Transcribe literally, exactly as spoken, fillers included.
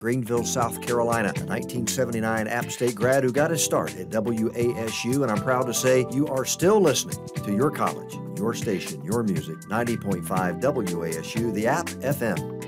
Greenville, South Carolina, a nineteen seventy-nine App State grad who got his start at W A S U, and I'm proud to say you are still listening to your college, your station, your music, ninety point five W A S U, the App F M.